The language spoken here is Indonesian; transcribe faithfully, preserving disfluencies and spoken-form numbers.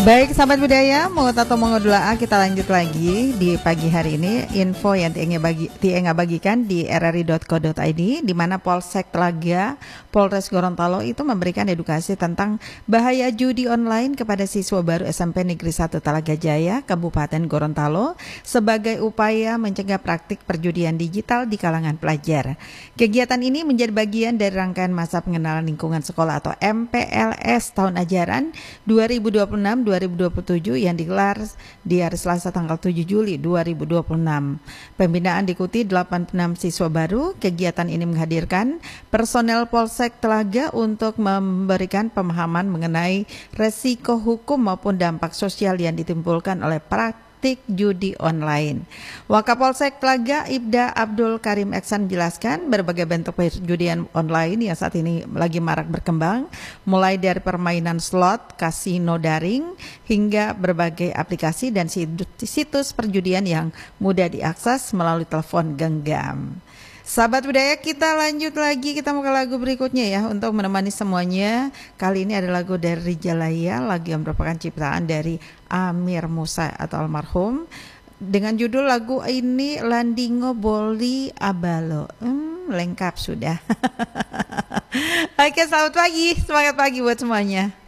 Baik sahabat budaya, mau atau mau doa kita lanjut lagi di pagi hari ini. Info yang Tienga bagi, Tienga bagikan di r r i dot co dot i d, di mana Polsek Telaga, Polres Gorontalo itu memberikan edukasi tentang bahaya judi online kepada siswa baru S M P Negeri satu Talaga Jaya, Kabupaten Gorontalo, sebagai upaya mencegah praktik perjudian digital di kalangan pelajar. Kegiatan ini menjadi bagian dari rangkaian masa pengenalan lingkungan sekolah atau M P L S tahun ajaran dua ribu dua puluh enam dua ribu dua puluh tujuh yang digelar di hari Selasa tanggal tujuh Juli dua ribu dua puluh enam. Pembinaan diikuti delapan puluh enam siswa baru. Kegiatan ini menghadirkan personel Polsek Telaga untuk memberikan pemahaman mengenai resiko hukum maupun dampak sosial yang ditimbulkan oleh praktik judi online. Wakapolsek Telaga Ibda Abdul Karim Eksan menjelaskan berbagai bentuk perjudian online yang saat ini lagi marak berkembang, mulai dari permainan slot, kasino daring, hingga berbagai aplikasi dan situs perjudian yang mudah diakses melalui telepon genggam. Sahabat budaya, kita lanjut lagi, kita mau ke lagu berikutnya ya untuk menemani semuanya. Kali ini ada lagu dari Rijalaya, lagu yang merupakan ciptaan dari Amir Musa atau almarhum, dengan judul lagu ini Landingo Boli Abalo. Hmm, lengkap sudah. Oke, selamat pagi, semangat pagi buat semuanya.